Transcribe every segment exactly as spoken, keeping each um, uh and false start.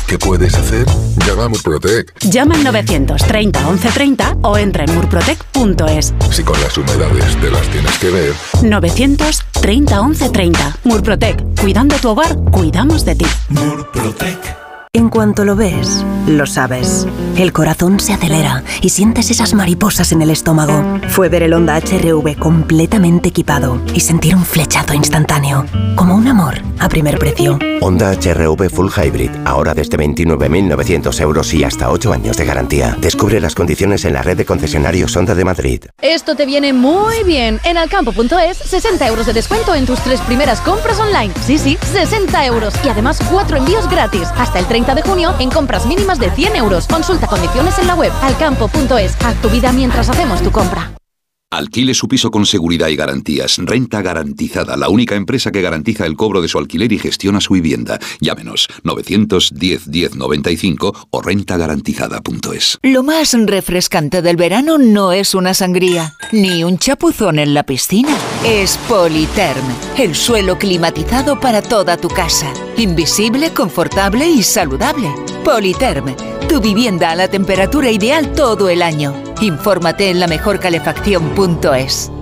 ¿Qué puedes hacer? Llama a Murprotec. Llama al novecientos treinta once treinta o entra en murprotec punto es. Si con las humedades te las tienes que ver. novecientos treinta once treinta. Murprotec. Cuidando tu hogar, cuidamos de ti. Murprotec. En cuanto lo ves, lo sabes. El corazón se acelera y sientes esas mariposas en el estómago. Fue ver el Honda H R V completamente equipado y sentir un flechazo instantáneo. Como un amor a primer precio. Honda H R V Full Hybrid, ahora desde veintinueve mil novecientos euros y hasta ocho años de garantía. Descubre las condiciones en la red de concesionarios Honda de Madrid. Esto te viene muy bien. En alcampo punto es, sesenta euros de descuento en tus tres primeras compras online. Sí, sí, sesenta euros. Y además cuatro envíos gratis. Hasta el treinta de junio en compras mínimas de cien euros. Consulta condiciones en la web alcampo punto es. Haz tu vida mientras hacemos tu compra. Alquile su piso con seguridad y garantías. Renta Garantizada, la única empresa que garantiza el cobro de su alquiler y gestiona su vivienda. Llámenos novecientos diez diez noventa y cinco o renta garantizada punto es. Lo más refrescante del verano no es una sangría, ni un chapuzón en la piscina. Es Politerm, el suelo climatizado para toda tu casa. Invisible, confortable y saludable. Politerm, tu vivienda a la temperatura ideal todo el año. Infórmate en la mejor calefacción punto es.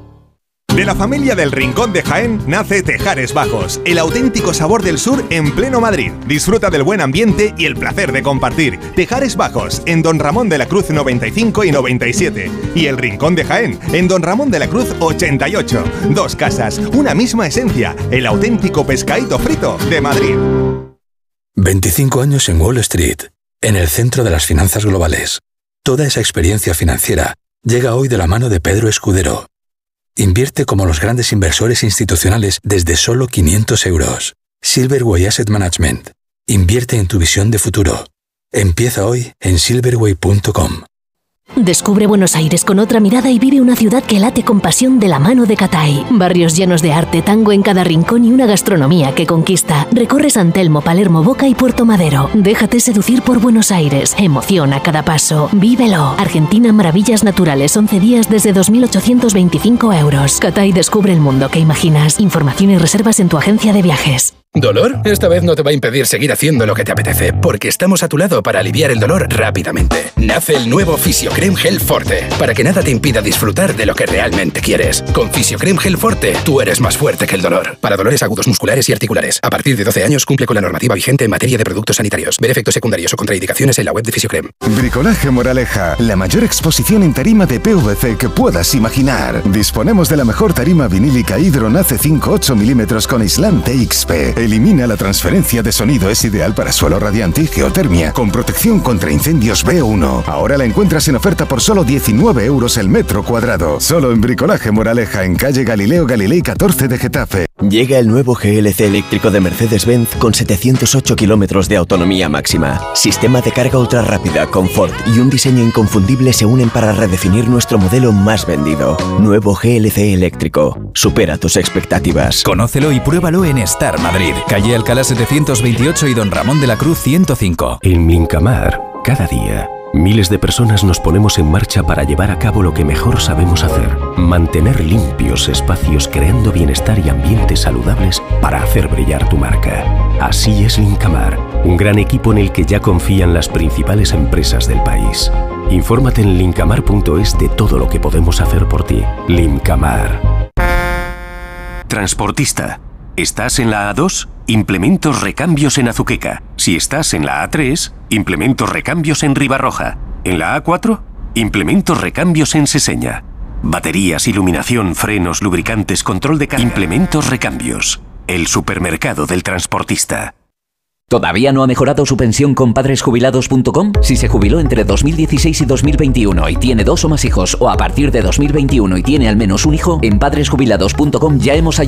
De la familia del Rincón de Jaén nace Tejares Bajos, el auténtico sabor del sur en pleno Madrid. Disfruta del buen ambiente y el placer de compartir. Tejares Bajos, en Don Ramón de la Cruz noventa y cinco y noventa y siete. Y el Rincón de Jaén, en Don Ramón de la Cruz ochenta y ocho. Dos casas, una misma esencia, el auténtico pescadito frito de Madrid. veinticinco años en Wall Street, en el centro de las finanzas globales. Toda esa experiencia financiera llega hoy de la mano de Pedro Escudero. Invierte como los grandes inversores institucionales desde solo quinientos euros. Silverway Asset Management. Invierte en tu visión de futuro. Empieza hoy en silverway punto com. Descubre Buenos Aires con otra mirada y vive una ciudad que late con pasión de la mano de Catay. Barrios llenos de arte, tango en cada rincón y una gastronomía que conquista. Recorre San Telmo, Palermo, Boca y Puerto Madero. Déjate seducir por Buenos Aires. Emoción a cada paso. Vívelo. Argentina Maravillas Naturales, once días desde dos mil ochocientos veinticinco euros. Catay descubre el mundo que imaginas. Información y reservas en tu agencia de viajes. ¿Dolor? Esta vez no te va a impedir seguir haciendo lo que te apetece, porque estamos a tu lado para aliviar el dolor rápidamente. Nace el nuevo Fisiocrem Gel Forte, para que nada te impida disfrutar de lo que realmente quieres. Con Fisiocrem Gel Forte, tú eres más fuerte que el dolor. Para dolores agudos musculares y articulares. A partir de doce años cumple con la normativa vigente en materia de productos sanitarios. Ver efectos secundarios o contraindicaciones en la web de Fisiocrem. Bricolaje Moraleja, la mayor exposición en tarima de P V C que puedas imaginar. Disponemos de la mejor tarima vinílica Hydron A C cinco ocho milímetros con aislante X P. Elimina la transferencia de sonido, es ideal para suelo radiante y geotermia, con protección contra incendios B uno. Ahora la encuentras en oferta por solo diecinueve euros el metro cuadrado. Solo en Bricolaje Moraleja, en calle Galileo Galilei catorce de Getafe. Llega el nuevo G L C eléctrico de Mercedes-Benz con setecientos ocho kilómetros de autonomía máxima. Sistema de carga ultra rápida, confort y un diseño inconfundible se unen para redefinir nuestro modelo más vendido. Nuevo G L C eléctrico. Supera tus expectativas. Conócelo y pruébalo en Star Madrid, calle Alcalá setecientos veintiocho y Don Ramón de la Cruz ciento cinco. En Mincamar, cada día, miles de personas nos ponemos en marcha para llevar a cabo lo que mejor sabemos hacer: mantener limpios espacios, creando bienestar y ambientes saludables para hacer brillar tu marca. Así es Lincamar, un gran equipo en el que ya confían las principales empresas del país. Infórmate en lincamar punto es de todo lo que podemos hacer por ti. Lincamar. Transportista. ¿Estás en la A dos? Implementos recambios en Azuqueca. Si estás en la A tres, implementos recambios en Ribarroja. En la A cuatro, implementos recambios en Seseña. Baterías, iluminación, frenos, lubricantes, control de carga. Implementos recambios. El supermercado del transportista. ¿Todavía no ha mejorado su pensión con padres jubilados punto com? Si se jubiló entre dos mil dieciséis y dos mil veintiuno y tiene dos o más hijos, o a partir de dos mil veintiuno y tiene al menos un hijo, en padres jubilados punto com ya hemos ayudado